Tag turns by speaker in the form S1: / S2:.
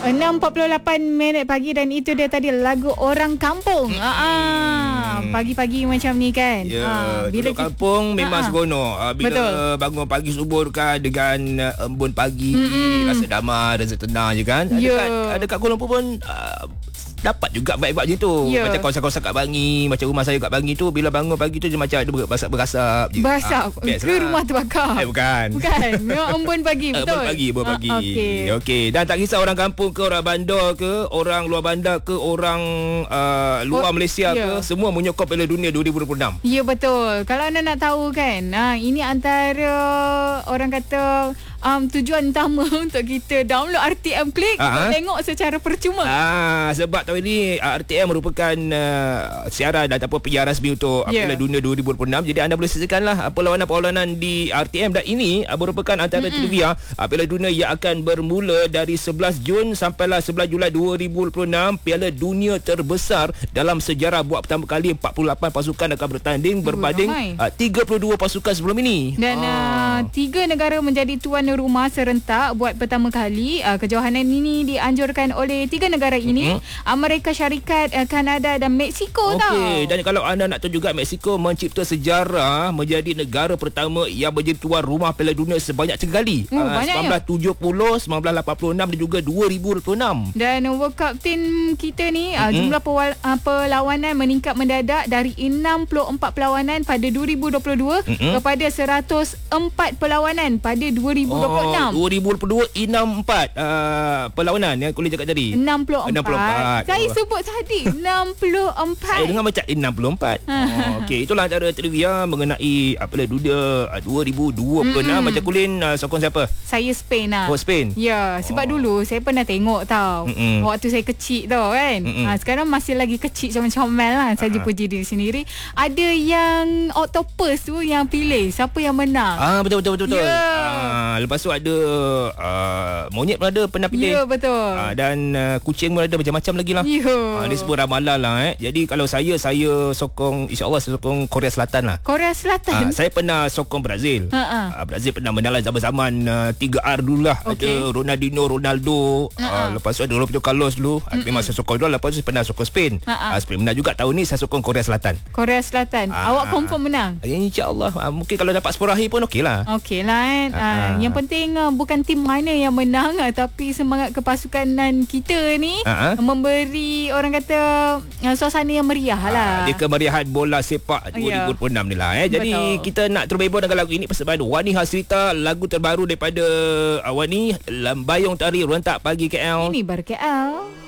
S1: 6.48 pagi dan itu dia tadi lagu Orang Kampung. Pagi-pagi macam ni kan.
S2: Bila kampung memang seronok. Bila
S1: Betul.
S2: bangun pagi subuh kan dengan embun pagi, rasa damai, rasa tenang je kan. Ada kat Kuala Lumpur pun dapat juga vibe-vibe macam tu. Macam kawasan-kawasan kat Bangi, macam rumah saya kat Bangi tu, bila bangun pagi tu dia macam ada berasap je.
S1: Basap ke rumah terbakar?
S2: Bukan.
S1: Memang embun pagi. Betul.
S2: Embun pagi. Okey. Dan tak kisah orang kampung ke, orang bandar ke, orang luar bandar ke, orang luar Malaysia ke, semua menyokong Piala Dunia 2026.
S1: Ya, betul. Kalau anda nak tahu kan, ini antara orang kata tujuan utama untuk kita download RTM Click untuk tengok secara percuma.
S2: Sebab tahun ini RTM merupakan siaran ataupun PR rasmi untuk Piala Dunia 2026. Jadi anda boleh saksikanlah perlawanan-perlawanan di RTM, dan ini merupakan antara trivia Piala Dunia yang akan bermula dari 11 Jun sampailah 11 Julai 2026. Piala Dunia terbesar dalam sejarah, buat pertama kali 48 pasukan akan bertanding berbanding 32 pasukan sebelum ini.
S1: Dan 3 negara menjadi tuan rumah serentak buat pertama kali. Kejohanan ini dianjurkan oleh 3 negara ini, Amerika Syarikat, Kanada dan Mexico.
S2: Dan kalau anda nak tahu juga, Mexico mencipta sejarah menjadi negara pertama yang menjadi tuan rumah Piala Dunia sebanyak 3 kali. 1970, 1986 dan juga 2026.
S1: Dan World Cup team kita ni jumlah perlawanan meningkat mendadak dari 64 perlawanan pada 2022 kepada 104 perlawanan pada 2026.
S2: 2022 64 perlawanan yang kulit cakap tadi.
S1: 64. Saya sebut tadi 64.
S2: Saya dengar macam 64. Okey, itulah antara trivia mengenai Piala Dunia 2026. Macam Kulin sokong siapa?
S1: Saya Spain lah.
S2: Spain.
S1: Ya, sebab dulu saya pernah tengok tau. Waktu saya kecil tau kan. Sekarang masih lagi kecil comel-comel lah. Saya jumpa diri sendiri. Ada yang octopus tu yang pilih siapa yang menang.
S2: Betul. Lepas tu ada monyet pun ada pernah pilih.
S1: Ya, betul.
S2: Dan kucing pun ada macam-macam lagi lah. Dia sebut ramalan lah. Jadi kalau saya sokong, insyaAllah saya sokong Korea Selatan lah.
S1: Korea Selatan.
S2: Saya pernah sokong Brazil. Brazil pernah menang lah zaman-zaman 3R dulu lah. Ada Ronaldinho, Ronaldo. Lepas tu ada Roberto Carlos dulu. Memang saya sokong dulu. Lepas tu saya pernah sokong Spain. Spain menang juga. Tahun ni saya sokong Korea Selatan.
S1: Korea Selatan. Awak confirm menang?
S2: InsyaAllah. Mungkin kalau dapat sepuluh akhir pun okey lah.
S1: Okey lah kan. Yang penting bukan tim mana yang menang, tapi semangat kepasukanan kita ni memberi orang kata suasana yang meriah lah.
S2: Dia kemeriahan bola sepak 2026 ni lah. Jadi kita nak terhibur dengan lagu ini persembahan Wani Hasrita, lagu terbaru daripada Wani, Lambayung Tari Rentak Pagi KL.
S1: Ini Bar KL.